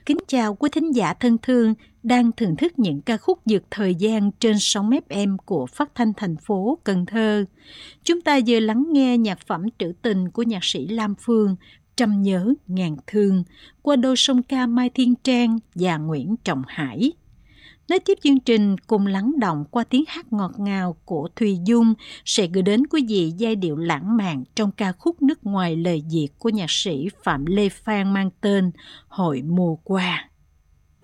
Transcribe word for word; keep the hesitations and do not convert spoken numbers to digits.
Kính chào quý thính giả thân thương đang thưởng thức những ca khúc vượt thời gian trên sóng ép em của Phát thanh thành phố Cần Thơ. Chúng ta vừa lắng nghe nhạc phẩm trữ tình của nhạc sĩ Lam Phương, Trăm nhớ ngàn thương, qua đôi song ca Mai Thiên Trang và Nguyễn Trọng Hải. Nối tiếp chương trình cùng lắng động qua tiếng hát ngọt ngào của Thùy Dung sẽ gửi đến quý vị giai điệu lãng mạn trong ca khúc nước ngoài lời Việt của nhạc sĩ Phạm Lê Phan mang tên Hội mùa qua.